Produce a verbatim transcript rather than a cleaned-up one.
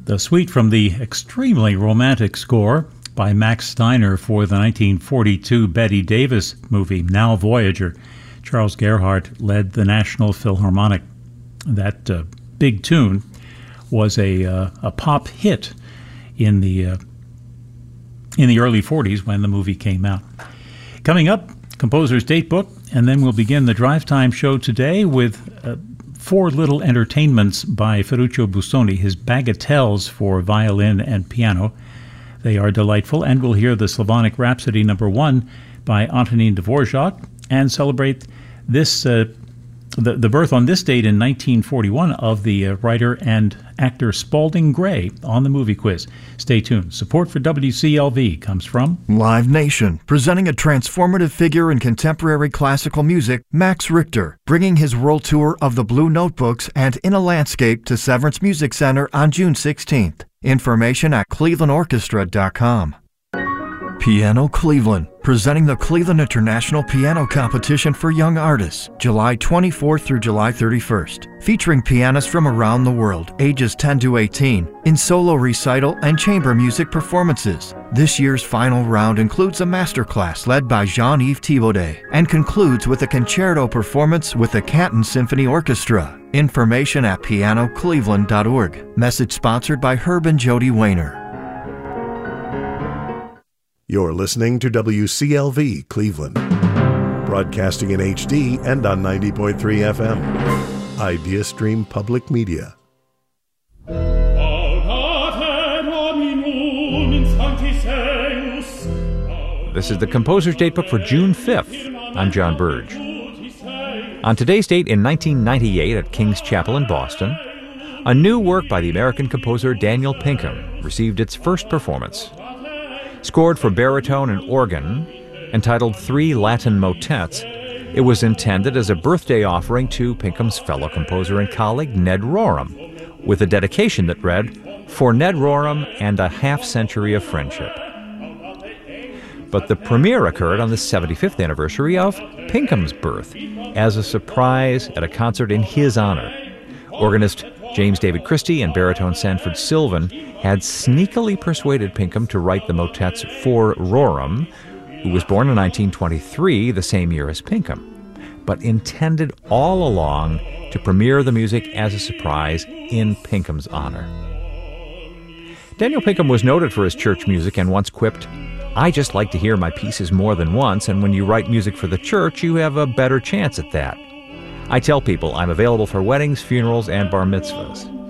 The suite from the extremely romantic score by Max Steiner for the nineteen forty-two Bette Davis movie, Now Voyager. Charles Gerhardt led the National Philharmonic. That uh, big tune was a uh, a pop hit in the uh, in the early forties when the movie came out. Coming up, composer's date book, and then we'll begin the Drive Time show today with uh, Four Little Entertainments by Ferruccio Busoni, his bagatelles for violin and piano. They are delightful, and we'll hear the Slavonic Rhapsody number one by Antonin Dvorak, and celebrate this uh, the, the birth on this date in nineteen forty-one of the uh, writer and actor Spalding Gray on the Movie Quiz. Stay tuned. Support for W C L V comes from Live Nation, presenting a transformative figure in contemporary classical music, Max Richter, bringing his world tour of the Blue Notebooks and In a Landscape to Severance Music Center on June sixteenth. Information at cleveland orchestra dot com. Piano Cleveland, presenting the Cleveland International Piano Competition for Young Artists, July twenty-fourth through July thirty-first, featuring pianists from around the world, ages ten to eighteen, in solo recital and chamber music performances. This year's final round includes a masterclass led by Jean-Yves Thibaudet and concludes with a concerto performance with the Canton Symphony Orchestra. Information at piano cleveland dot org. Message sponsored by Herb and Jody Weiner. You're listening to W C L V Cleveland, broadcasting in H D and on ninety point three F M. Idea Stream Public Media. This is the Composer's Datebook for June fifth. I'm John Burge. On today's date in nineteen ninety-eight at King's Chapel in Boston, a new work by the American composer Daniel Pinkham received its first performance. Scored for baritone and organ, entitled Three Latin Motets, it was intended as a birthday offering to Pinkham's fellow composer and colleague Ned Rorem, with a dedication that read, "For Ned Rorem and a half-century of friendship." But the premiere occurred on the seventy-fifth anniversary of Pinkham's birth, as a surprise at a concert in his honor. Organist James David Christie and baritone Sanford Sylvan had sneakily persuaded Pinkham to write the motets for Rorem, who was born in nineteen twenty-three, the same year as Pinkham, but intended all along to premiere the music as a surprise in Pinkham's honor. Daniel Pinkham was noted for his church music and once quipped, "I just like to hear my pieces more than once, and when you write music for the church, you have a better chance at that. I tell people I'm available for weddings, funerals, and bar mitzvahs."